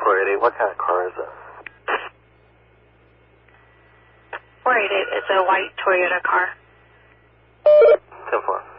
488. What kind of car is it? 488. It's a white Toyota car. 10-4.